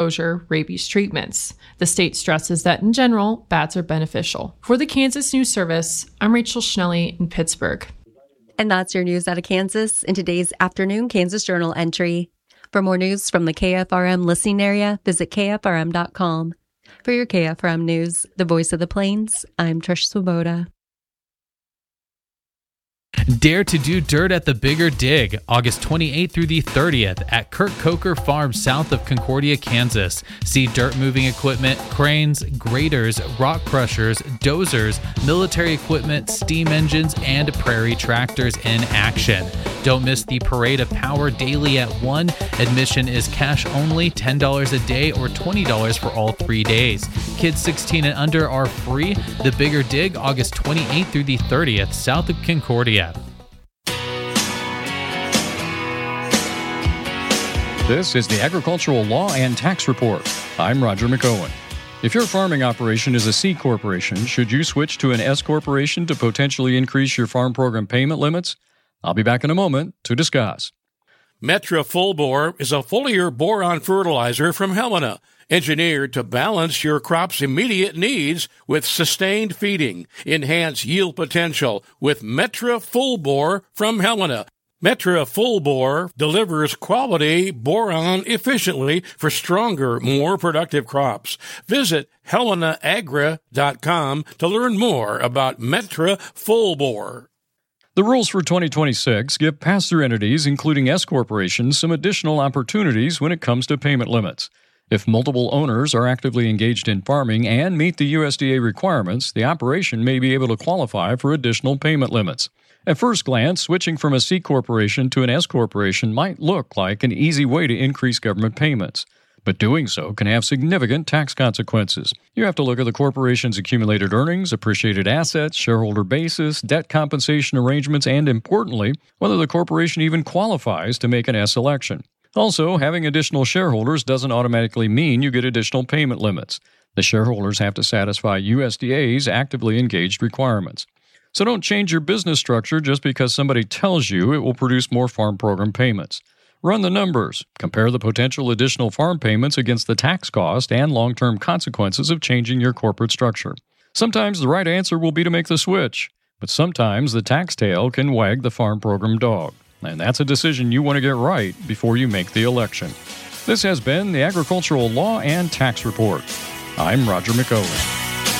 exposure rabies treatments. The state stresses that in general, bats are beneficial. For the Kansas News Service, I'm Rachel Schnelly in Pittsburgh. And that's your news out of Kansas in today's afternoon Kansas Journal entry. For more news from the KFRM listening area, visit KFRM.com. For your KFRM news, the voice of the Plains, I'm Trish Swoboda. Dare to do dirt at the Bigger Dig, August 28th through the 30th at Kurt Coker Farm south of Concordia, Kansas. See dirt moving equipment, cranes, graders, rock crushers, dozers, military equipment, steam engines, and prairie tractors in action. Don't miss the Parade of Power daily at 1. Admission is cash only, $10 a day or $20 for all 3 days. Kids 16 and under are free. The Bigger Dig, August 28th through the 30th, south of Concordia. This is the Agricultural Law and Tax Report. I'm Roger McOwen. If your farming operation is a C corporation, should you switch to an S corporation to potentially increase your farm program payment limits? I'll be back in a moment to discuss. Metra Full Bore is a foliar boron fertilizer from Helena, engineered to balance your crop's immediate needs with sustained feeding. Enhance yield potential with Metra Full Bore from Helena. Metra Full Bore delivers quality boron efficiently for stronger, more productive crops. Visit HelenaAgra.com to learn more about Metra Full Bore. The rules for 2026 give pass-through entities, including S corporations, some additional opportunities when it comes to payment limits. If multiple owners are actively engaged in farming and meet the USDA requirements, the operation may be able to qualify for additional payment limits. At first glance, switching from a C corporation to an S corporation might look like an easy way to increase government payments, but doing so can have significant tax consequences. You have to look at the corporation's accumulated earnings, appreciated assets, shareholder basis, debt compensation arrangements, and importantly, whether the corporation even qualifies to make an S election. Also, having additional shareholders doesn't automatically mean you get additional payment limits. The shareholders have to satisfy USDA's actively engaged requirements. So don't change your business structure just because somebody tells you it will produce more farm program payments. Run the numbers. Compare the potential additional farm payments against the tax cost and long-term consequences of changing your corporate structure. Sometimes the right answer will be to make the switch, but sometimes the tax tail can wag the farm program dog. And that's a decision you want to get right before you make the election. This has been the Agricultural Law and Tax Report. I'm Roger McOwen.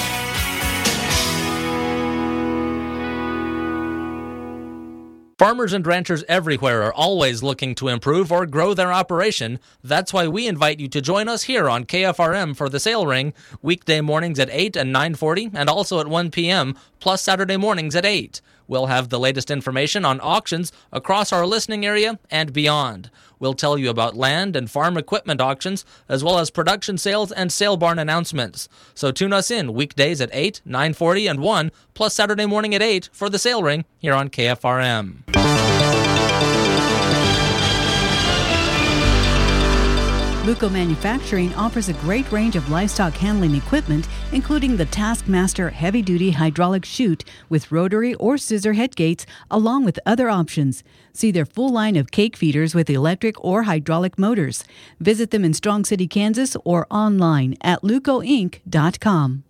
Farmers and ranchers everywhere are always looking to improve or grow their operation. That's why we invite you to join us here on KFRM for the Sale Ring, weekday mornings at 8 and 9:40, and also at 1 p.m., plus Saturday mornings at 8. We'll have the latest information on auctions across our listening area and beyond. We'll tell you about land and farm equipment auctions, as well as production sales and sale barn announcements. So tune us in weekdays at 8, 9:40, and 1, plus Saturday morning at 8 for the Sale Ring here on KFRM. Luco Manufacturing offers a great range of livestock handling equipment, including the Taskmaster heavy-duty hydraulic chute with rotary or scissor head gates, along with other options. See their full line of cake feeders with electric or hydraulic motors. Visit them in Strong City, Kansas, or online at lucoinc.com.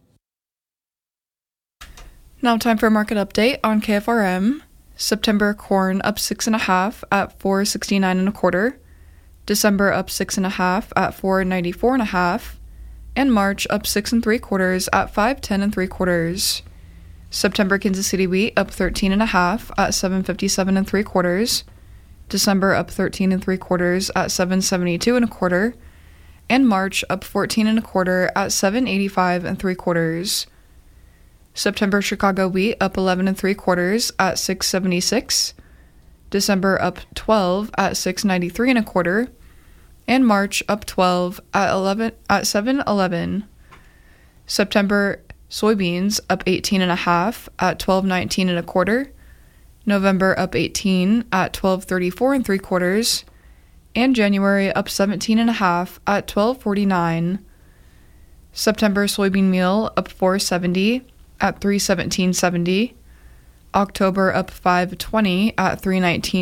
Now time for a market update on KFRM. September corn up 6.5 at $4.69 1/4. December up 6.5 at $4.94 1/2, and March up 6 3/4 at $5.10 3/4. September Kansas City wheat up 13.5 at $7.57 3/4. December up 13 3/4 at $7.72 1/4, and March up 14 1/4 at $7.85 3/4. September Chicago wheat up 11 3/4 at $6.76. December up 12 at $6.93 1/4, and March up 12 at $7.11. September soybeans up 18.5 at $12.19 1/4. November up 18 at $12.34 3/4, and January up 17.5 at $12.49. September soybean meal up 4.70 at $3.17.70. October up 5.20 at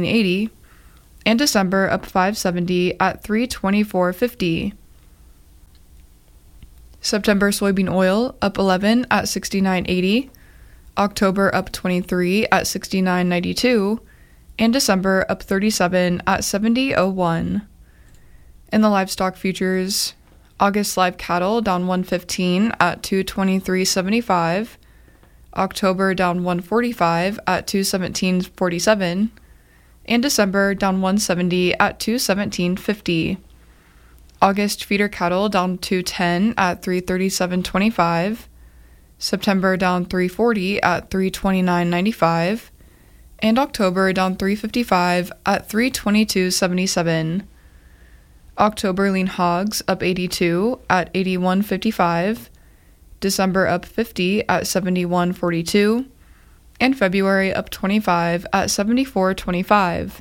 $3.19.80, and December up 5.70 at $3.24.50. September soybean oil up 11 at 69.80, October up 23 at 69.92, and December up 37 at 70.01. In the livestock futures, August live cattle down 115 at 223.75, October down 145 at 217.47, and December down 170 at 217.50. August feeder cattle down 210 at 337.25, September down 340 at 329.95, and October down 355 at 322.77. October lean hogs up 82 at 81.55, December up 50 at 71.42, and February up 25 at 74.25.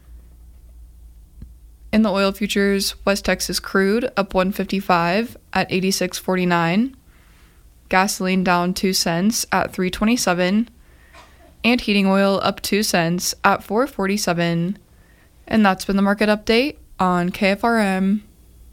In the oil futures, West Texas crude up 155 at 86.49, gasoline down 2 cents at 3.27, and heating oil up 2 cents at 4.47. And that's been the market update on KFRM.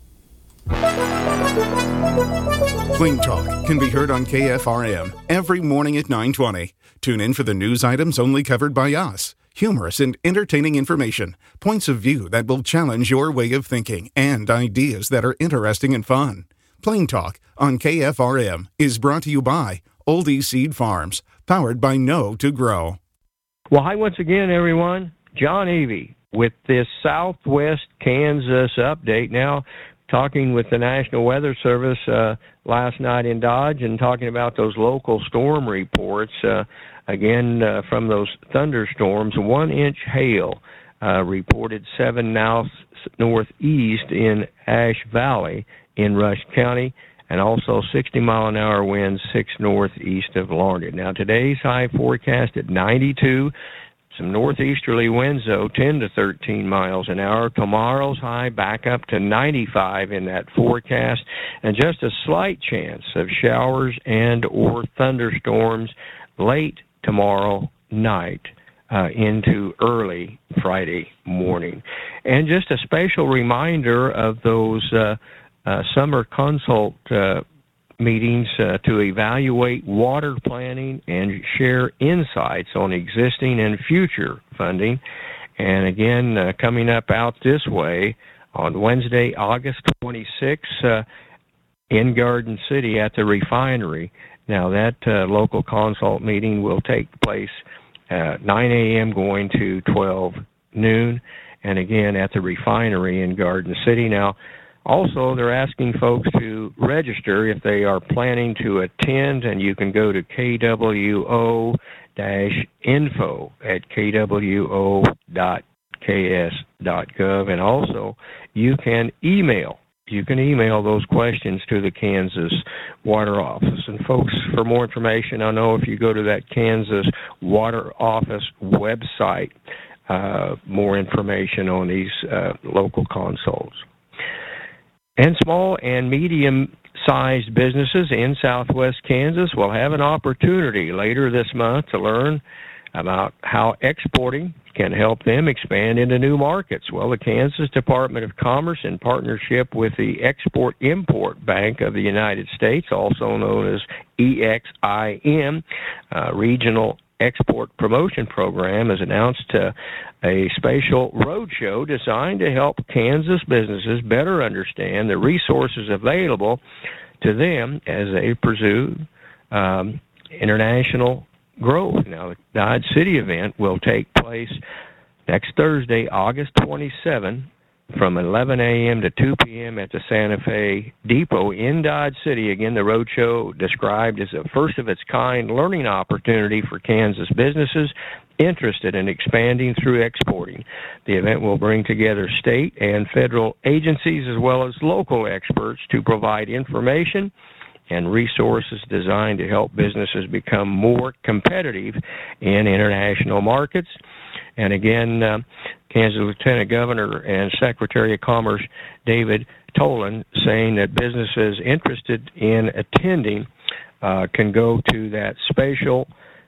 Clean Talk can be heard on KFRM every morning at 9:20. Tune in for the news items only covered by us. Humorous and entertaining information, points of view that will challenge your way of thinking, and ideas that are interesting and fun. Plain Talk on KFRM is brought to you by Oldie Seed Farms, powered by Know to Grow. Well, hi once again, everyone. John Avey with this Southwest Kansas update. Now, talking with the National Weather Service last night in Dodge and talking about those local storm reports. Again, from those thunderstorms, 1-inch hail reported 7 northeast in Ash Valley in Rush County, and also 60-mile-an-hour winds 6 northeast of Larned. Now, today's high forecast at 92. Some northeasterly winds, though, 10 to 13 miles an hour. Tomorrow's high back up to 95 in that forecast, and just a slight chance of showers and or thunderstorms late tomorrow night into early Friday morning. And just a special reminder of those summer consult meetings to evaluate water planning and share insights on existing and future funding. And again, coming up out this way on Wednesday, August 26th, in Garden City at the refinery. Now, that local consult meeting will take place 9 a.m. going to 12 noon, and again at the refinery in Garden City. Now, also, they're asking folks to register if they are planning to attend, and you can go to KWO-info at KWO.ks.gov, and also you can email those questions to the Kansas Water Office. And folks, for more information, I know if you go to that Kansas Water Office website, more information on these local consults. And small and medium-sized businesses in southwest Kansas will have an opportunity later this month to learn about how exporting can help them expand into new markets. Well, the Kansas Department of Commerce, in partnership with the Export-Import Bank of the United States, also known as EXIM, Regional Export Promotion Program, has announced a special roadshow designed to help Kansas businesses better understand the resources available to them as they pursue international growth. Now, the Dodge City event will take place next Thursday, August 27, from 11 a.m. to 2 p.m. at the Santa Fe Depot in Dodge City. Again, the roadshow described as a first-of-its-kind learning opportunity for Kansas businesses interested in expanding through exporting. The event will bring together state and federal agencies as well as local experts to provide information and resources designed to help businesses become more competitive in international markets. And again, Kansas Lieutenant Governor and Secretary of Commerce David Tolan saying that businesses interested in attending can go to that special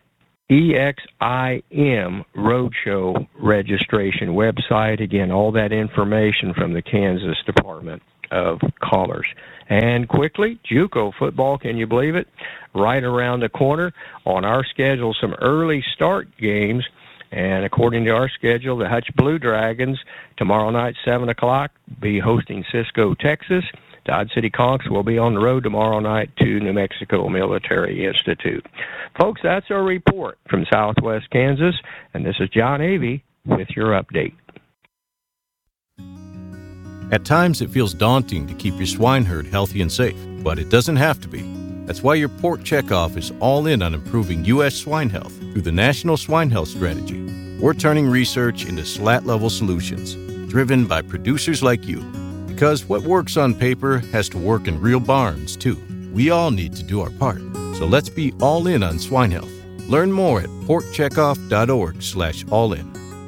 EXIM Roadshow registration website. Again, all that information from the Kansas Department of commerce. And quickly, JUCO football, can you believe it? Right around the corner. On our schedule, some early start games. And according to our schedule, the Hutch Blue Dragons, tomorrow night, 7 o'clock, be hosting Cisco, Texas. Dodge City Conks will be on the road tomorrow night to New Mexico Military Institute. Folks, that's our report from Southwest Kansas. And this is John Avey with your update. At times, it feels daunting to keep your swine herd healthy and safe, but it doesn't have to be. That's why your Pork Checkoff is all in on improving U.S. swine health through the National Swine Health Strategy. We're turning research into SLAT-level solutions, driven by producers like you. Because what works on paper has to work in real barns, too. We all need to do our part. So let's be all in on swine health. Learn more at porkcheckoff.org/all-in.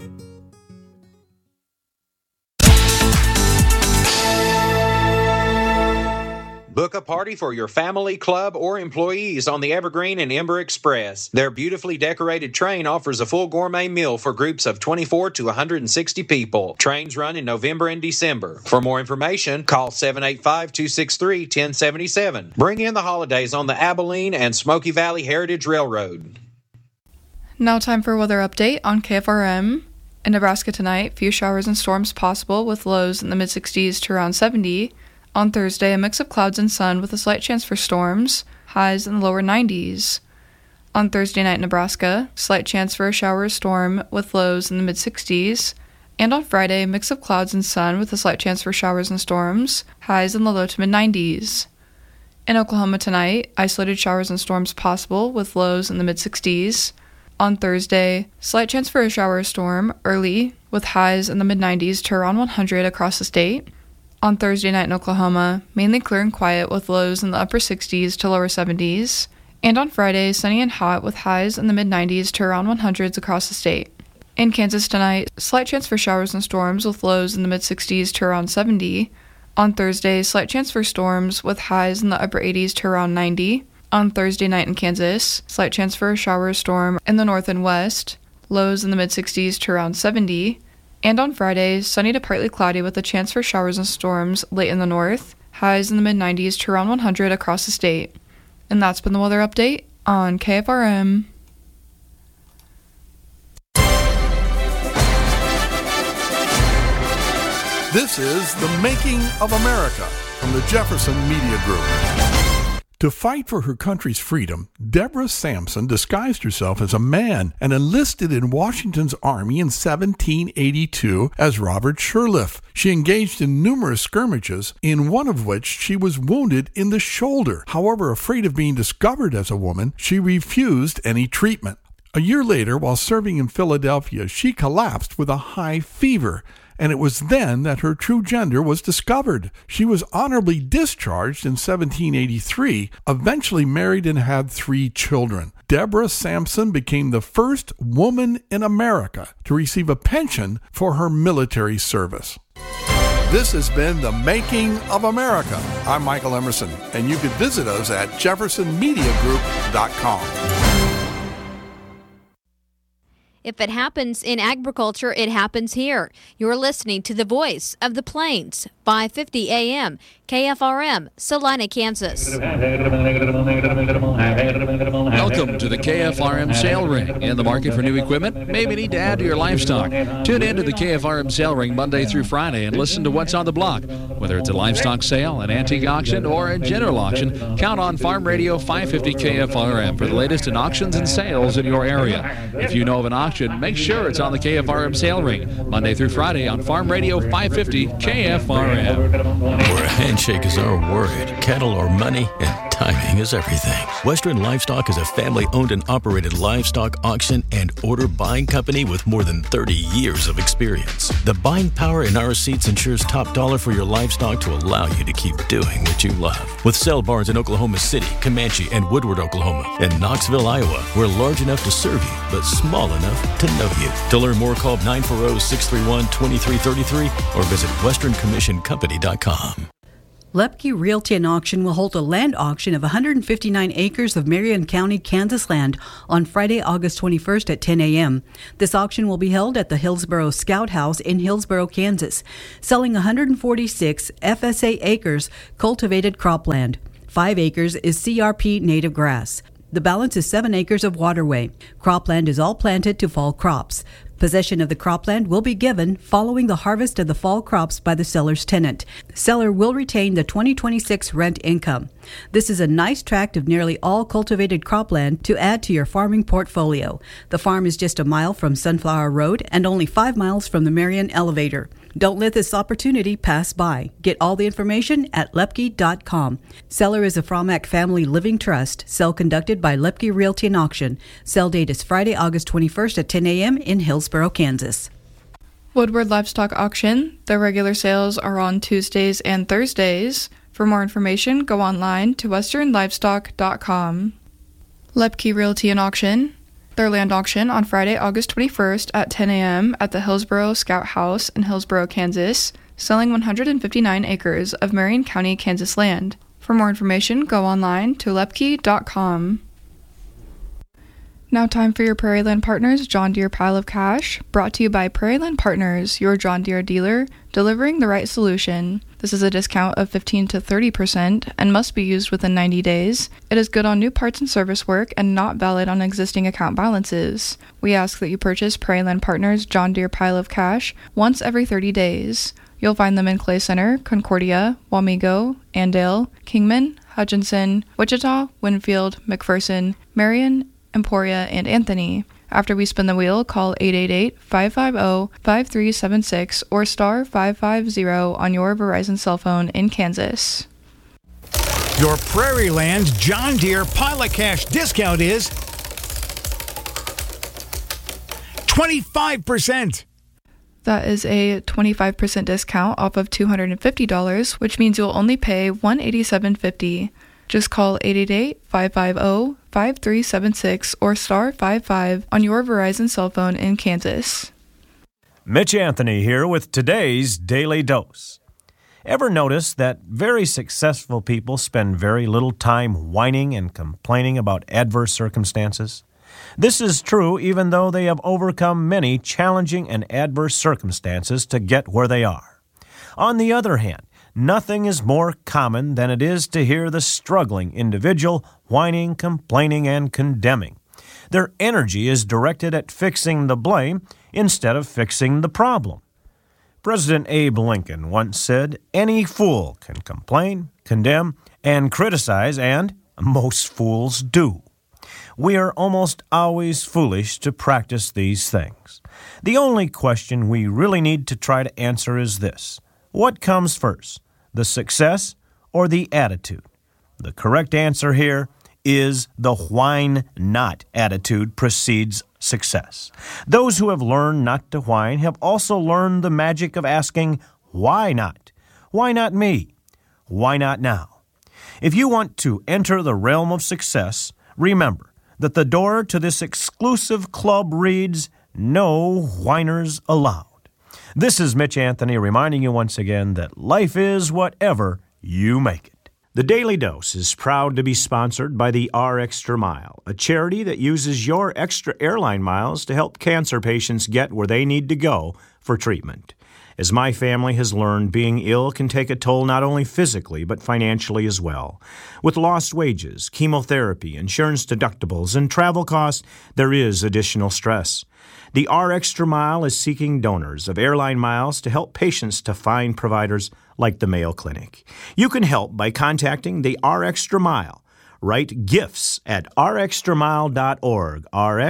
Book a party for your family, club, or employees on the Evergreen and Ember Express. Their beautifully decorated train offers a full gourmet meal for groups of 24 to 160 people. Trains run in November and December. For more information, call 785-263-1077. Bring in the holidays on the Abilene and Smoky Valley Heritage Railroad. Now time for a weather update on KFRM. In Nebraska tonight, few showers and storms possible with lows in the mid-60s to around 70. On Thursday, a mix of clouds and sun with a slight chance for storms, highs in the lower 90s. On Thursday night in Nebraska, slight chance for a shower or storm with lows in the mid-60s. And on Friday, a mix of clouds and sun with a slight chance for showers and storms, highs in the low to mid-90s. In Oklahoma tonight, isolated showers and storms possible with lows in the mid-60s. On Thursday, slight chance for a shower or storm early with highs in the mid-90s to around 100 across the state. On Thursday night in Oklahoma, mainly clear and quiet with lows in the upper 60s to lower 70s. And on Friday, sunny and hot with highs in the mid-90s to around 100s across the state. In Kansas tonight, slight chance for showers and storms with lows in the mid-60s to around 70. On Thursday, slight chance for storms with highs in the upper 80s to around 90. On Thursday night in Kansas, slight chance for a shower or storm in the north and west, lows in the mid-60s to around 70. And on Friday, sunny to partly cloudy with a chance for showers and storms late in the north, highs in the mid-90s to around 100 across the state. And that's been the weather update on KFRM. This is The Making of America from the Jefferson Media Group. To fight for her country's freedom, Deborah Sampson disguised herself as a man and enlisted in Washington's army in 1782 as Robert Shirliffe. She engaged in numerous skirmishes, in one of which she was wounded in the shoulder. However, afraid of being discovered as a woman, she refused any treatment. A year later, while serving in Philadelphia, she collapsed with a high fever, and it was then that her true gender was discovered. She was honorably discharged in 1783, eventually married and had 3 children. Deborah Sampson became the first woman in America to receive a pension for her military service. This has been The Making of America. I'm Michael Emerson, and you can visit us at jeffersonmediagroup.com. If it happens in agriculture, it happens here. You're listening to the Voice of the Plains, 550 AM, KFRM, Salina, Kansas. Welcome to the KFRM Sale Ring. In the market for new equipment? Maybe need to add to your livestock. Tune in to the KFRM Sale Ring Monday through Friday and listen to what's on the block. Whether it's a livestock sale, an antique auction, or a general auction, count on Farm Radio 550 KFRM for the latest in auctions and sales in your area. If you know of an auction, make sure it's on the KFRM Sale Ring, Monday through Friday on Farm Radio 550 KFRM. Where a handshake is our word, cattle are money, and timing is everything. Western Livestock is a family-owned and operated livestock auction and order buying company with more than 30 years of experience. The buying power in our receipts ensures top dollar for your livestock to allow you to keep doing what you love. With sale barns in Oklahoma City, Comanche, and Woodward, Oklahoma, and Knoxville, Iowa, we're large enough to serve you, but small enough to know you. To learn more, call 940-631-2333 or visit westerncommissioncompany.com. Lepke Realty and Auction will hold a land auction of 159 acres of Marion County, Kansas land on Friday, August 21st at 10 a.m. This auction will be held at the Hillsboro Scout House in Hillsboro, Kansas, selling 146 FSA acres cultivated cropland. 5 acres is CRP native grass. The balance is 7 acres of waterway. Cropland is all planted to fall crops. Possession of the cropland will be given following the harvest of the fall crops by the seller's tenant. Seller will retain the 2026 rent income. This is a nice tract of nearly all cultivated cropland to add to your farming portfolio. The farm is just a mile from Sunflower Road and only 5 miles from the Marion Elevator. Don't let this opportunity pass by. Get all the information at lepke.com. Seller is a Fromack Family Living Trust. Sale conducted by Lepke Realty and Auction. Sale date is Friday, August 21st at 10 a.m. in Hillsboro, Kansas. Woodward Livestock Auction. Their regular sales are on Tuesdays and Thursdays. For more information, go online to westernlivestock.com. Lepke Realty and Auction. Their land auction on Friday, August 21st at 10 a.m. at the Hillsboro Scout House in Hillsboro, Kansas, selling 159 acres of Marion County, Kansas land. For more information, go online to lepke.com. Now time for your Prairieland Partners John Deere Pile of Cash, brought to you by Prairieland Partners, your John Deere dealer, delivering the right solution. This is a discount of 15 to 30% and must be used within 90 days. It is good on new parts and service work and not valid on existing account balances. We ask that you purchase Prairieland Partners John Deere Pile of Cash once every 30 days. You'll find them in Clay Center, Concordia, Wamego, Andale, Kingman, Hutchinson, Wichita, Winfield, McPherson, Marion, Emporia, and Anthony. After we spin the wheel, call 888-550-5376 or star 550 on your Verizon cell phone in Kansas. Your Prairieland John Deere Pile of Cash discount is 25%. That is a 25% discount off of $250, which means you'll only pay $187.50. Just call 888-550-5376 or star 55 on your Verizon cell phone in Kansas. Mitch Anthony here with today's Daily Dose. Ever notice that very successful people spend very little time whining and complaining about adverse circumstances? This is true even though they have overcome many challenging and adverse circumstances to get where they are. On the other hand, nothing is more common than it is to hear the struggling individual whining, complaining, and condemning. Their energy is directed at fixing the blame instead of fixing the problem. President Abe Lincoln once said, "Any fool can complain, condemn, and criticize, and most fools do." We are almost always foolish to practice these things. The only question we really need to try to answer is this: what comes first, the success or the attitude? The correct answer here is the whine not attitude precedes success. Those who have learned not to whine have also learned the magic of asking, why not? Why not me? Why not now? If you want to enter the realm of success, remember that the door to this exclusive club reads, "No whiners allowed." This is Mitch Anthony reminding you once again that life is whatever you make it. The Daily Dose is proud to be sponsored by the R-Extra Mile, a charity that uses your extra airline miles to help cancer patients get where they need to go for treatment. As my family has learned, being ill can take a toll not only physically but financially as well. With lost wages, chemotherapy, insurance deductibles, and travel costs, there is additional stress. The R-Extra Mile is seeking donors of airline miles to help patients to find providers like the Mayo Clinic. You can help by contacting the R-Extra Mile. Write gifts at rextramile.org,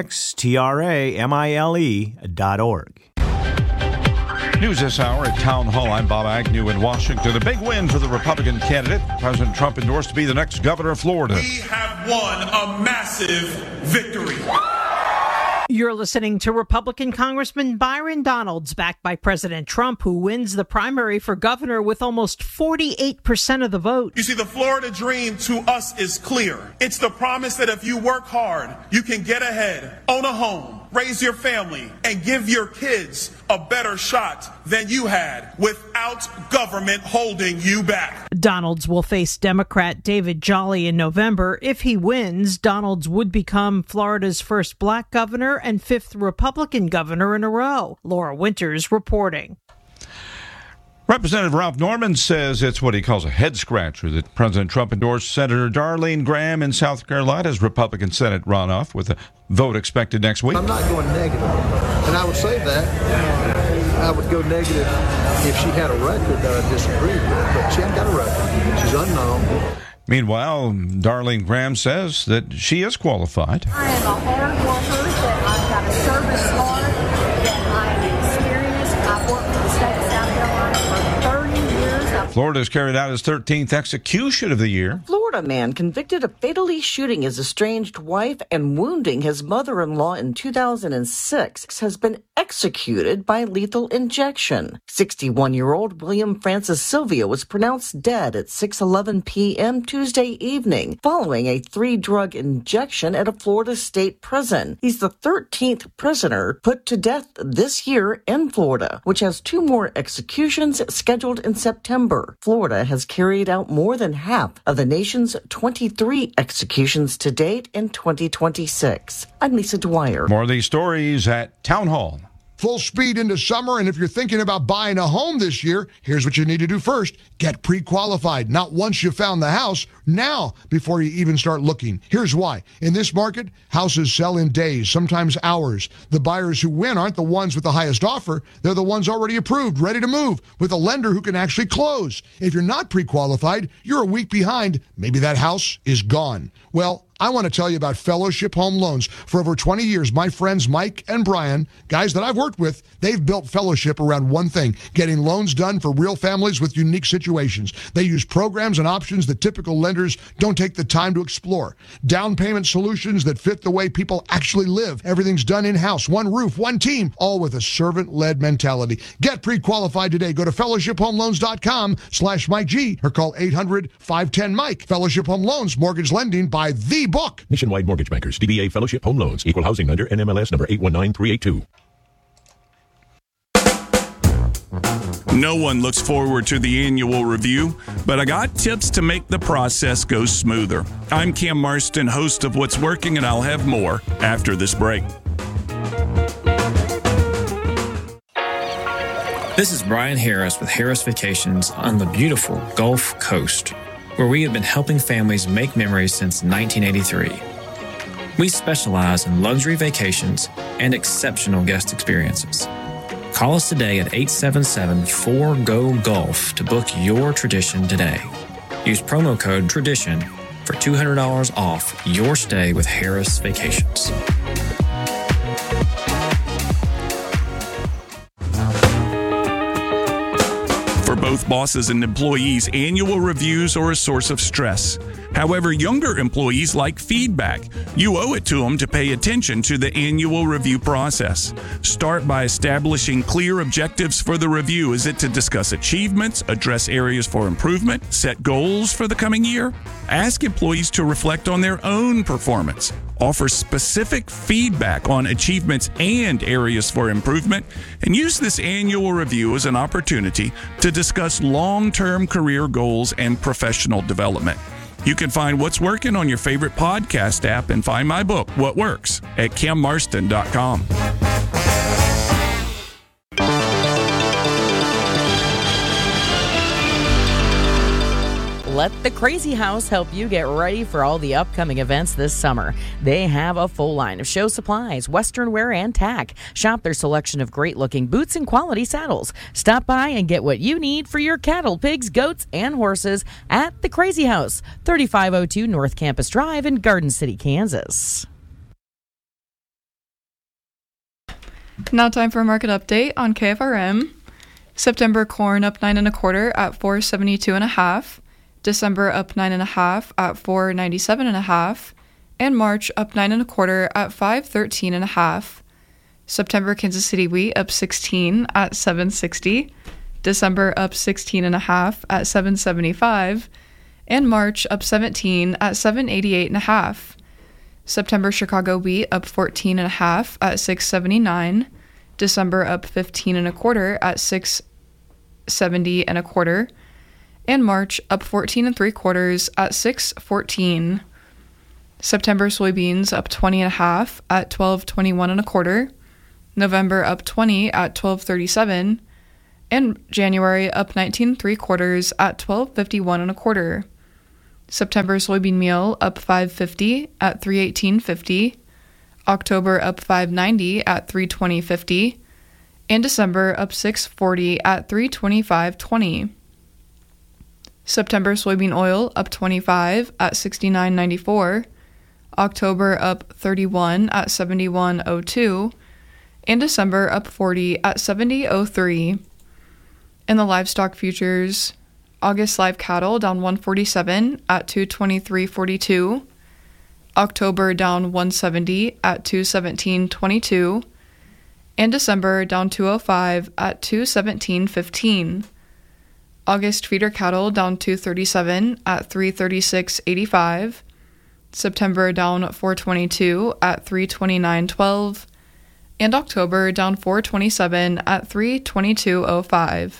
rxtramile.org. News this hour at Town Hall. I'm Bob Agnew in Washington. A big win for the Republican candidate President Trump endorsed to be the next governor of Florida. We have won a massive victory. You're listening to Republican Congressman Byron Donalds, backed by President Trump, who wins the primary for governor with almost 48% of the vote. You see, the Florida dream to us is clear. It's the promise that if you work hard, you can get ahead, own a home, raise your family, and give your kids a better shot than you had without government holding you back. Donalds will face Democrat David Jolly in November. If he wins, Donalds would become Florida's first black governor and fifth Republican governor in a row. Laura Winters reporting. Representative Ralph Norman says it's what he calls a head-scratcher that President Trump endorsed Senator Darlene Graham in South Carolina's Republican Senate runoff, with a vote expected next week. I'm not going negative, and I would say that. I would go negative if she had a record that I disagreed with, but she hasn't got a record. She's unknown. Meanwhile, Darlene Graham says that she is qualified. I am a hard worker, that I've got a service heart, that I am experienced. I've worked for the state of South Carolina for 30 years. Florida has carried out its 13th execution of the year. Florida man convicted of fatally shooting his estranged wife and wounding his mother-in-law in 2006 has been executed by lethal injection. 61-year-old William Francis Sylvia was pronounced dead at 6:11 p.m. Tuesday evening following a 3-drug injection at a Florida state prison. He's the 13th prisoner put to death this year in Florida, which has 2 more executions scheduled in September. Florida has carried out more than half of the nation's 23 executions to date in 2026. I'm Lisa Dwyer. More of these stories at Town Hall. Full speed into summer, and if you're thinking about buying a home this year, here's what you need to do first. Get pre-qualified. Not once you found the house, now before you even start looking. Here's why. In this market, houses sell in days, sometimes hours. The buyers who win aren't the ones with the highest offer. They're the ones already approved, ready to move, with a lender who can actually close. If you're not pre-qualified, you're a week behind. Maybe that house is gone. Well, I want to tell you about Fellowship Home Loans. For over 20 years, my friends Mike and Brian, guys that I've worked with, they've built Fellowship around one thing: getting loans done for real families with unique situations. They use programs and options that typical lenders don't take the time to explore. Down payment solutions that fit the way people actually live. Everything's done in-house, one roof, one team, all with a servant-led mentality. Get pre-qualified today. Go to fellowshiphomeloans.com/Mike G or call 800-510-MIKE. Fellowship Home Loans, mortgage lending by the book. Nationwide Mortgage Bankers, DBA Fellowship Home Loans, Equal Housing Lender, NMLS number 819382. No one looks forward to the annual review, but I got tips to make the process go smoother. I'm Cam Marston, host of What's Working, and I'll have more after this break. This is Brian Harris with Harris Vacations on the beautiful Gulf Coast, where we have been helping families make memories since 1983. We specialize in luxury vacations and exceptional guest experiences. Call us today at 877-4GO-GULF to book your tradition today. Use promo code TRADITION for $200 off your stay with Harris Vacations. For both bosses and employees, annual reviews are a source of stress. However, younger employees like feedback. You owe it to them to pay attention to the annual review process. Start by establishing clear objectives for the review. Is it to discuss achievements, address areas for improvement, set goals for the coming year? Ask employees to reflect on their own performance. Offer specific feedback on achievements and areas for improvement, and use this annual review as an opportunity to discuss long-term career goals and professional development. You can find What's Working on your favorite podcast app and find my book, What Works, at cammarston.com. Let the Crazy House help you get ready for all the upcoming events this summer. They have a full line of show supplies, western wear, and tack. Shop their selection of great-looking boots and quality saddles. Stop by and get what you need for your cattle, pigs, goats, and horses at the Crazy House, 3502 North Campus Drive in Garden City, Kansas. Now time for a market update on KFRM. September corn up 9 1/4 at 472.5. December up 9 1/2 at 497.5, and March up 9 1/4 at 513.5. September Kansas City wheat up 16 at 760. December up 16.5 at 775, and March up 17 at 788.5. September Chicago wheat up 14.5 at $6.79. December up 15.25 at $6.70.25. And March up 14.75 at $6.14. September soybeans up 20.5 at $12.21.25. November up 20 at $12.37. And January up 19.75 at $12.51.25. September soybean meal up $5.50 at $3.18.50. October up $5.90 at $3.20.50. And December up $6.40 at $3.25.20. September soybean oil up 25 at $69.94. October up 31 at $71.02. And December up 40 at $70.03. In the livestock futures, August live cattle down 147 at $223.42. October down 170 at $217.22. And December down 205 at $217.15. August feeder cattle down 237 at $336.85. September down 422 at $329.12. And October down 427 at $322.05.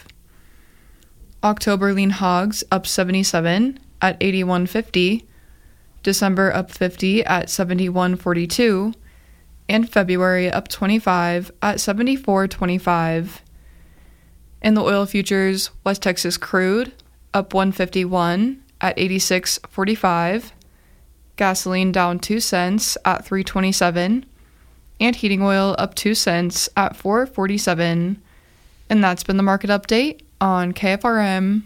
October lean hogs up 77 at $81.50. December up 50 at $71.42. And February up 25 at $74.25. In the oil futures, West Texas crude up 151 at $86.45. Gasoline down 2 cents at $3.27. And heating oil up 2 cents at $4.47. And that's been the market update on KFRM.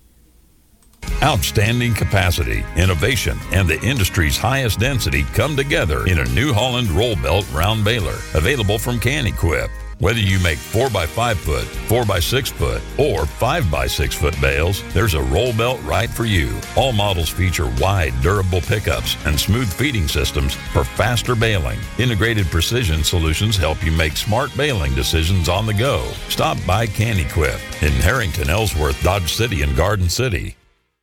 Outstanding capacity, innovation, and the industry's highest density come together in a New Holland roll belt round baler, available from Can-Equip. Whether you make 4x5 foot, 4x6 foot, or 5x6 foot bales, there's a roll belt right for you. All models feature wide, durable pickups and smooth feeding systems for faster baling. Integrated precision solutions help you make smart baling decisions on the go. Stop by Can-Equip in Harrington, Ellsworth, Dodge City, and Garden City.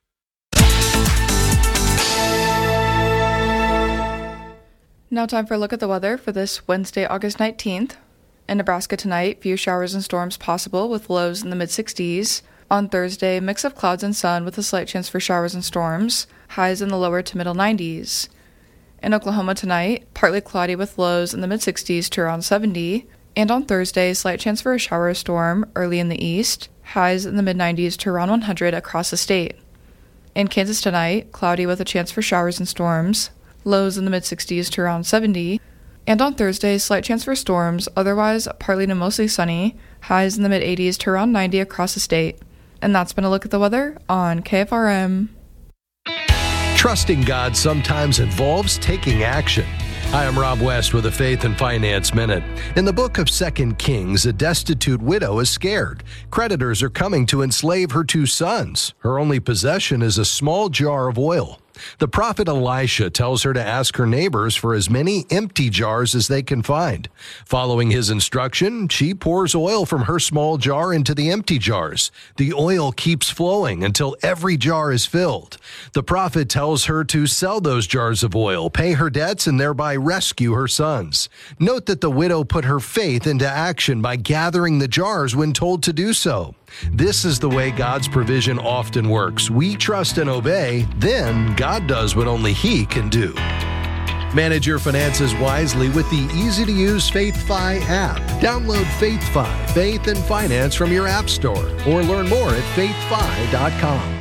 Now time for a look at the weather for this Wednesday, August 19th. In Nebraska tonight, few showers and storms possible with lows in the mid-60s. On Thursday, mix of clouds and sun with a slight chance for showers and storms, highs in the lower to middle 90s. In Oklahoma tonight, partly cloudy with lows in the mid-60s to around 70. And on Thursday, slight chance for a shower or storm early in the east, highs in the mid-90s to around 100 across the state. In Kansas tonight, cloudy with a chance for showers and storms, lows in the mid-60s to around 70. And on Thursday, slight chance for storms, otherwise partly to mostly sunny, highs in the mid-80s to around 90 across the state. And that's been a look at the weather on KFRM. Trusting God sometimes involves taking action. Hi, I'm Rob West with a Faith and Finance Minute. In the book of 2 Kings, a destitute widow is scared. Creditors are coming to enslave her 2 sons. Her only possession is a small jar of oil. The prophet Elisha tells her to ask her neighbors for as many empty jars as they can find. Following his instruction, she pours oil from her small jar into the empty jars. The oil keeps flowing until every jar is filled. The prophet tells her to sell those jars of oil, pay her debts, and thereby rescue her sons. Note that the widow put her faith into action by gathering the jars when told to do so. This is the way God's provision often works. We trust and obey, then God does what only He can do. Manage your finances wisely with the easy-to-use FaithFi app. Download FaithFi, Faith and Finance from your app store, or learn more at faithfi.com.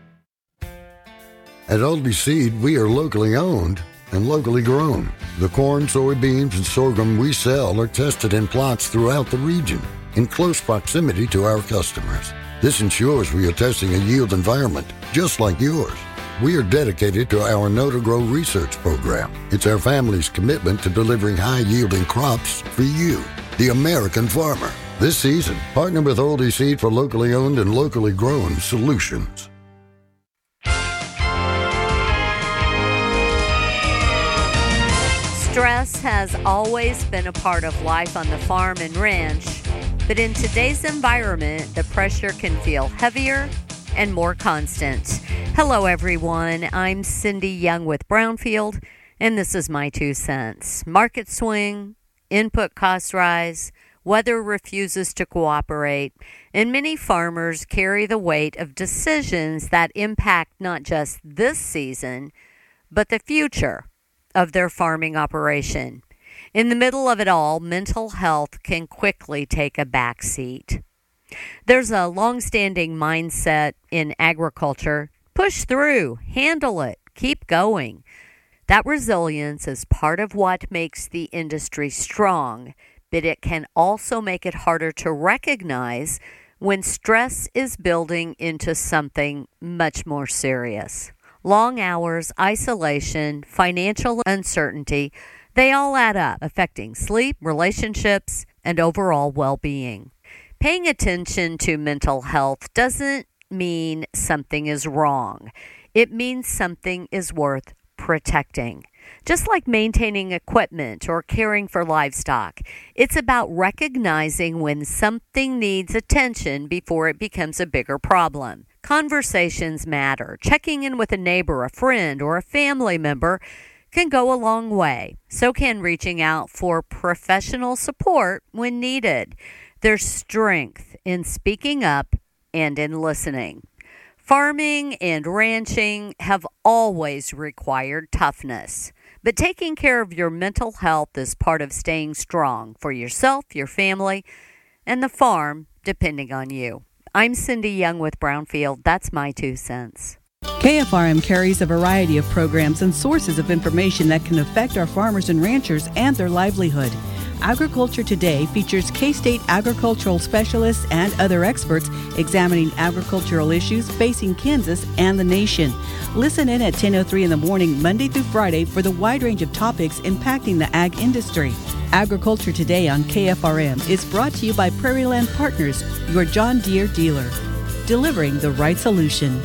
At Aldi Seed, we are locally owned and locally grown. The corn, soybeans, and sorghum we sell are tested in plots throughout the region, in close proximity to our customers. This ensures we are testing a yield environment just like yours. We are dedicated to our Know to Grow research program. It's our family's commitment to delivering high-yielding crops for you, the American farmer. This season, partner with Aldi Seed for locally owned and locally grown solutions. Stress has always been a part of life on the farm and ranch, but in today's environment, the pressure can feel heavier and more constant. Hello, everyone. I'm Cindy Young with Brownfield. And this is my 2 cents. Market swing, input costs rise, weather refuses to cooperate, and many farmers carry the weight of decisions that impact not just this season, but the future of their farming operation. In the middle of it all, mental health can quickly take a back seat. There's a long-standing mindset in agriculture: push through, handle it, keep going. That resilience is part of what makes the industry strong, but it can also make it harder to recognize when stress is building into something much more serious. Long hours, isolation, financial uncertainty, they all add up, affecting sleep, relationships, and overall well-being. Paying attention to mental health doesn't mean something is wrong. It means something is worth protecting. Just like maintaining equipment or caring for livestock, it's about recognizing when something needs attention before it becomes a bigger problem. Conversations matter. Checking in with a neighbor, a friend, or a family member can go a long way. So can reaching out for professional support when needed. There's strength in speaking up and in listening. Farming and ranching have always required toughness, but taking care of your mental health is part of staying strong for yourself, your family, and the farm, depending on you. I'm Cindy Young with Brownfield. That's my 2 cents. KFRM carries a variety of programs and sources of information that can affect our farmers and ranchers and their livelihood. Agriculture Today features K-State agricultural specialists and other experts examining agricultural issues facing Kansas and the nation. Listen in at 10:03 in the morning, Monday through Friday, for the wide range of topics impacting the ag industry. Agriculture Today on KFRM is brought to you by Prairie Land Partners, your John Deere dealer, delivering the right solution.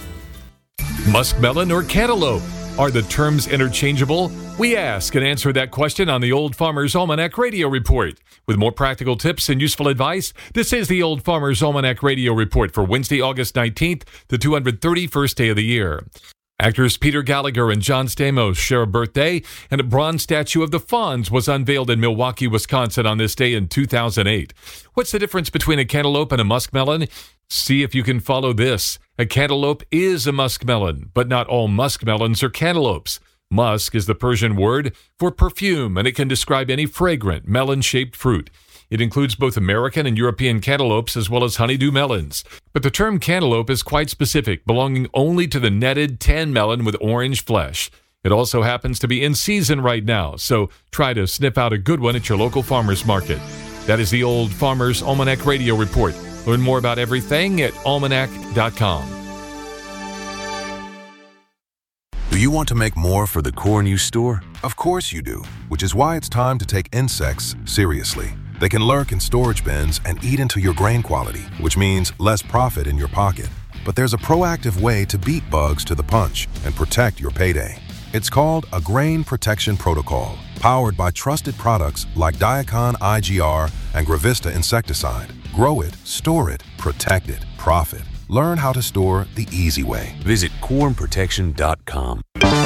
Muskmelon or cantaloupe? Are the terms interchangeable? We ask and answer that question on the Old Farmer's Almanac Radio Report. With more practical tips and useful advice, this is the Old Farmer's Almanac Radio Report for Wednesday, August 19th, the 231st day of the year. Actors Peter Gallagher and John Stamos share a birthday, and a bronze statue of the Fonz was unveiled in Milwaukee, Wisconsin on this day in 2008. What's the difference between a cantaloupe and a muskmelon? See if you can follow this. A cantaloupe is a muskmelon, but not all muskmelons are cantaloupes. Musk is the Persian word for perfume, and it can describe any fragrant melon-shaped fruit. It includes both American and European cantaloupes as well as honeydew melons. But the term cantaloupe is quite specific, belonging only to the netted tan melon with orange flesh. It also happens to be in season right now, so try to sniff out a good one at your local farmer's market. That is the Old Farmer's Almanac Radio Report. Learn more about everything at almanac.com. Do you want to make more for the corn you store? Of course you do, which is why it's time to take insects seriously. They can lurk in storage bins and eat into your grain quality, which means less profit in your pocket. But there's a proactive way to beat bugs to the punch and protect your payday. It's called a Grain Protection Protocol, powered by trusted products like Diacon IGR and Gravista insecticide. Grow it, store it, protect it, profit. Learn how to store the easy way. Visit cornprotection.com.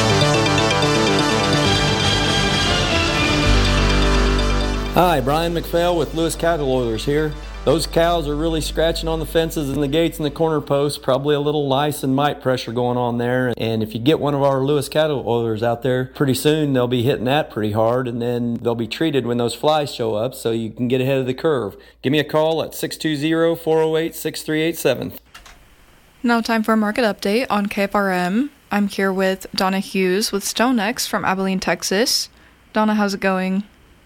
Hi, Brian McPhail with Lewis Cattle Oilers here. Those cows are really scratching on the fences and the gates and the corner posts, probably a little lice and mite pressure going on there. And if you get one of our Lewis Cattle Oilers out there, pretty soon they'll be hitting that pretty hard, and then they'll be treated when those flies show up so you can get ahead of the curve. Give me a call at 620-408-6387. Now time for a market update on KFRM. I'm here with Donna Hughes with StoneX from Abilene, Texas. Donna, how's it going?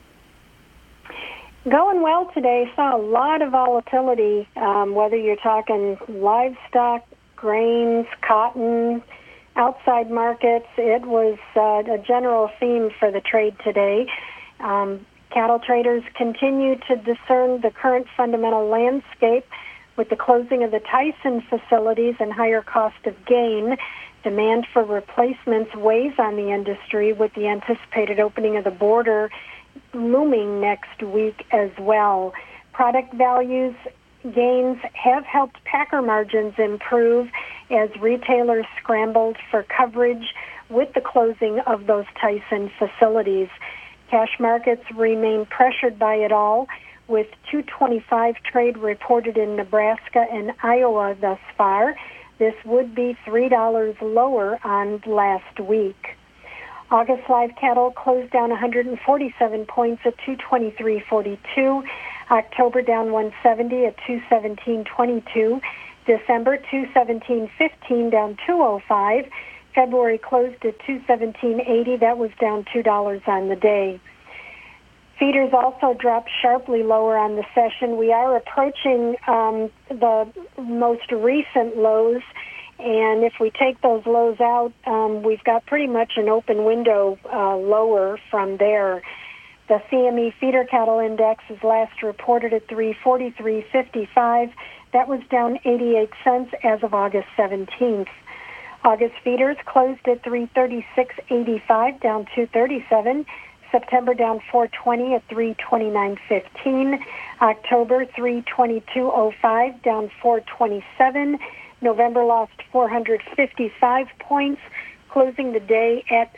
Going well today. Saw a lot of volatility, whether you're talking livestock, grains, cotton, outside markets. It was a general theme for the trade today. Cattle traders continue to discern the current fundamental landscape with the closing of the Tyson facilities and higher cost of gain. Demand for replacements weighs on the industry with the anticipated opening of the border looming next week as well. Product values gains have helped packer margins improve as retailers scrambled for coverage with the closing of those Tyson facilities. Cash markets remain pressured by it all, with 225 trade reported in Nebraska and Iowa thus far. This would be $3 lower on last week. August live cattle closed down 147 points at 223.42. October down 170 at 217.22. December 217.15 down 205. February closed at 217.80. That was down $2 on the day. Feeders also dropped sharply lower on the session. We are approaching the most recent lows, and if we take those lows out, we've got pretty much an open window lower from there. The CME feeder cattle index is last reported at 343.55. That was down 88 cents as of August 17th. August feeders closed at 336.85, down 237. September down 420 at 329.15. October 322.05, down 427. November lost 455 points, closing the day at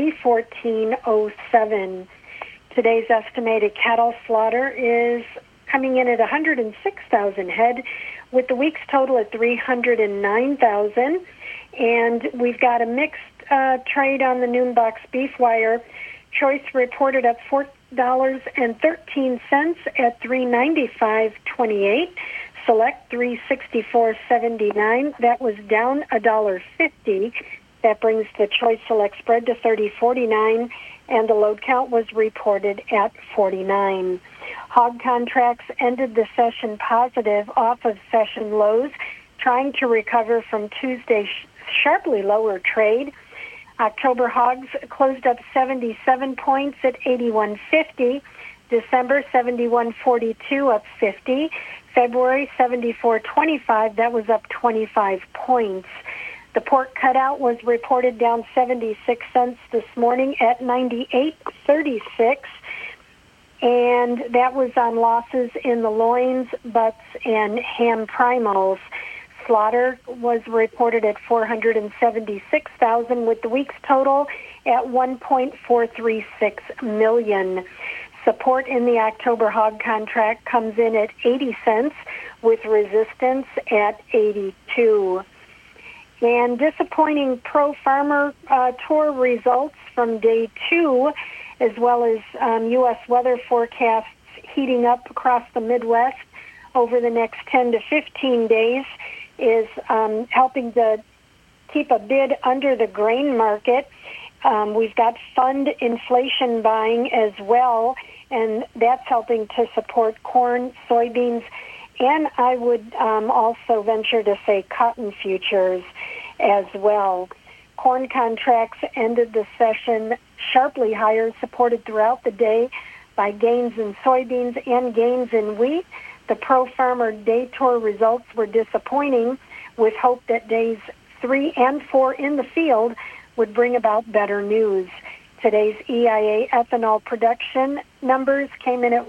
314.07. Today's estimated cattle slaughter is coming in at 106,000 head, with the week's total at 309,000. And we've got a mixed trade on the noon box beef wire. Choice reported up $4.13 at $395.28. Select $364.79. That was down $1.50. That brings the Choice Select spread to $30.49, and the load count was reported at 49. Hog contracts ended the session positive off of session lows, trying to recover from Tuesday's sharply lower trade. October hogs closed up 77 points at 81.50. December 71.42, up 50. February 74.25, that was up 25 points. The pork cutout was reported down 76 cents this morning at 98.36, and that was on losses in the loins, butts, and ham primals. Slaughter was reported at 476,000, with the week's total at 1.436 million. Support in the October hog contract comes in at 80 cents, with resistance at 82. And disappointing pro-farmer tour results from day 2, as well as U.S. weather forecasts heating up across the Midwest over the next 10 to 15 days, is helping to keep a bid under the grain market. We've got fund inflation buying as well, and that's helping to support corn, soybeans, and I would also venture to say cotton futures as well. Corn contracts ended the session sharply higher, supported throughout the day by gains in soybeans and gains in wheat. The pro-farmer day tour results were disappointing, with hope that days 3 and 4 in the field would bring about better news. Today's EIA ethanol production numbers came in at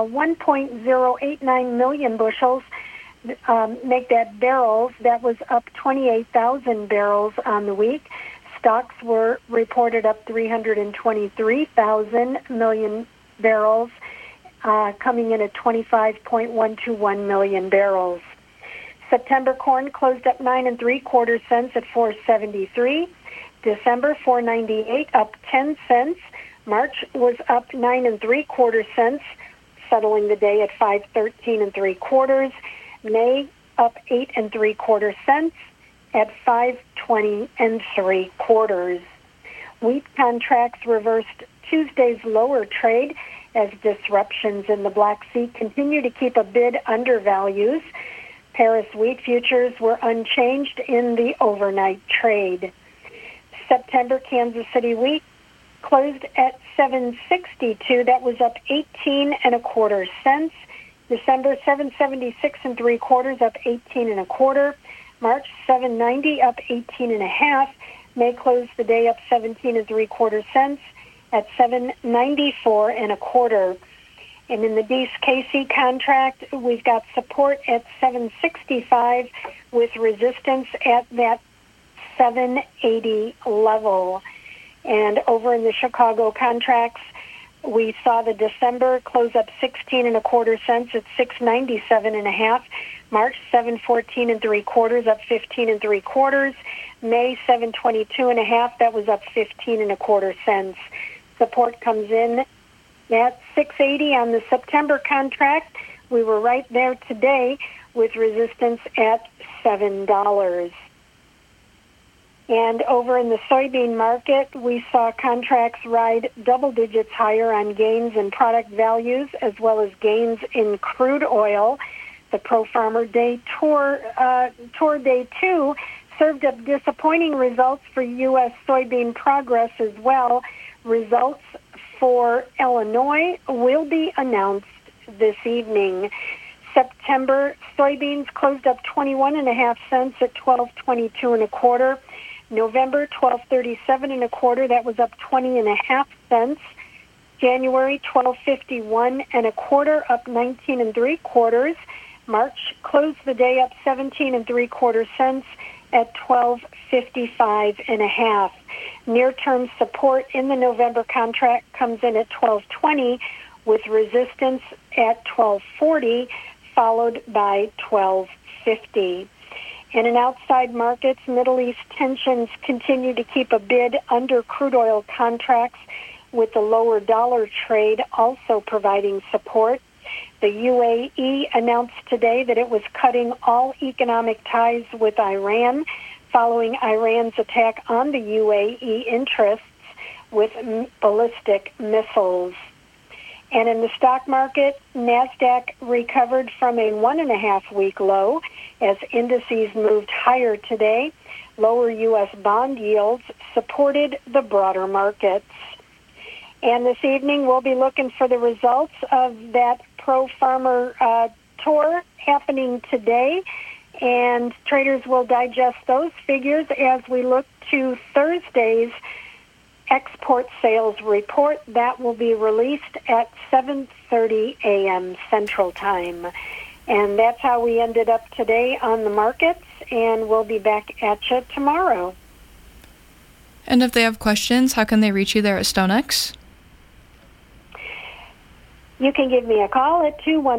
1.089 million bushels. Make that barrels. That was up 28,000 barrels on the week. Stocks were reported up 323,000 million barrels, coming in at 25.121 million barrels. September corn closed up 9 3/4 cents at 4.73. December 4.98, up 10 cents. March was up 9 3/4 cents, settling the day at 5.13 3/4. May up 8 3/4 cents at 5.20 3/4. Wheat contracts reversed Tuesday's lower trade as disruptions in the Black Sea continue to keep a bid under values. Paris wheat futures were unchanged in the overnight trade. September Kansas City wheat closed at 7.62. That was up 18 1/4 cents. December 7.76 3/4, up 18 1/4. March 7.90, up 18 1/2. May closed the day up 17 3/4 cents at 7.94 1/4. And in the Deese KC contract, we've got support at 7.65 with resistance at that 7.80 level. And over in the Chicago contracts, we saw the December close up 16 1/4 cents at 697 1/2. March 714 3/4 up 15 3/4. May 722 1/2. That was up 15 1/4 cents. Support comes in at 680 on the September contract. We were right there today with resistance at $7. And over in the soybean market, we saw contracts ride double digits higher on gains in product values as well as gains in crude oil. The Pro Farmer Day Tour Day 2 served up disappointing results for U.S. soybean progress as well. Results for Illinois will be announced this evening. September soybeans closed up 21 1/2 cents at 12.22 1/4. November 12.37 1/4. That was up 20 1/2 cents. January 12.51 1/4, up 19 3/4. March closed the day up 17 3/4 cents at 12.55 1/2. Near-term support in the November contract comes in at 12.20 with resistance at 12.40, followed by 12.50. And in outside markets, Middle East tensions continue to keep a bid under crude oil contracts, with the lower dollar trade also providing support. The UAE announced today that it was cutting all economic ties with Iran following Iran's attack on the UAE interests with ballistic missiles. And in the stock market, NASDAQ recovered from a 1.5-week low as indices moved higher today. Lower U.S. bond yields supported the broader markets. And this evening, we'll be looking for the results of that Pro Farmer Tour happening today. And traders will digest those figures as we look to Thursday's export sales report. That will be released at 7:30 a.m. Central Time. And that's how we ended up today on the markets, and we'll be back at you tomorrow. And if they have questions, how can they reach you there at StoneX? You can give me a call at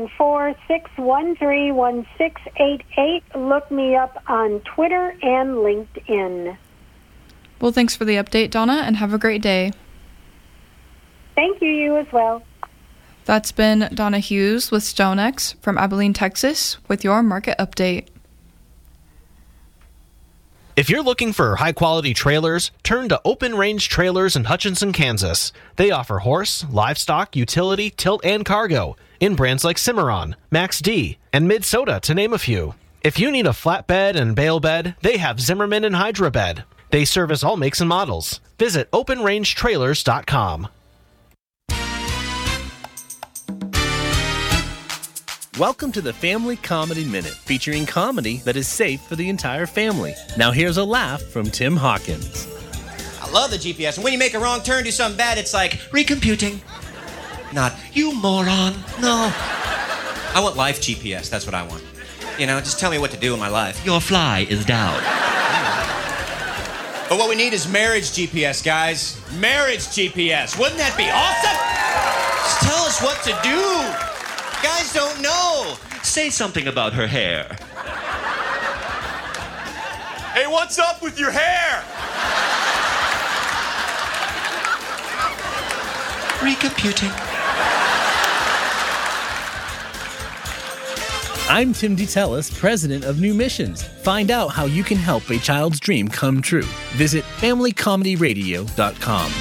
214-613-1688. Look me up on Twitter and LinkedIn. Well, thanks for the update, Donna, and have a great day. Thank you, you as well. That's been Donna Hughes with StoneX from Abilene, Texas, with your market update. If you're looking for high-quality trailers, turn to Open Range Trailers in Hutchinson, Kansas. They offer horse, livestock, utility, tilt, and cargo in brands like Cimarron, Max D, and Mid-Soda, to name a few. If you need a flatbed and bale bed, they have Zimmerman and Hydra Bed. They service all makes and models. Visit OpenRangeTrailers.com. Welcome to the Family Comedy Minute, featuring comedy that is safe for the entire family. Now here's a laugh from Tim Hawkins. I love the GPS, and when you make a wrong turn, do something bad, it's like, recomputing. Not, you moron. No. I want life GPS, that's what I want. You know, just tell me what to do in my life. Your fly is down. But what we need is marriage GPS, guys. Marriage GPS. Wouldn't that be awesome? Just tell us what to do. Guys don't know. Say something about her hair. Hey, what's up with your hair? Recomputing. I'm Tim DeTellis, president of New Missions. Find out how you can help a child's dream come true. Visit FamilyComedyRadio.com.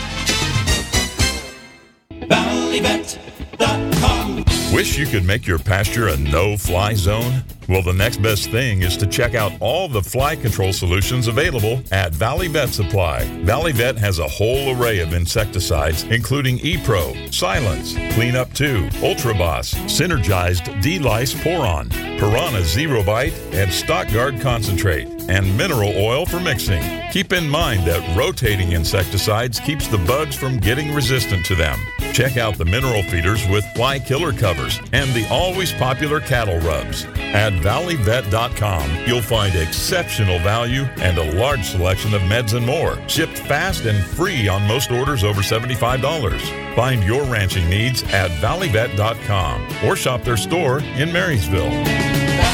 ValleyVet.com. Wish you could make your pasture a no-fly zone? Well, the next best thing is to check out all the fly control solutions available at Valley Vet Supply. Valley Vet has a whole array of insecticides, including E-Pro, Silence, Clean Up 2, Ultra Boss, Synergized D-Lice Poron, Piranha Zero Bite, and Stock Guard Concentrate, and mineral oil for mixing. Keep in mind that rotating insecticides keeps the bugs from getting resistant to them. Check out the mineral feeders with fly killer covers and the always popular cattle rubs. At valleyvet.com, you'll find exceptional value and a large selection of meds and more, shipped fast and free on most orders over $75. Find your ranching needs at valleyvet.com or shop their store in Marysville.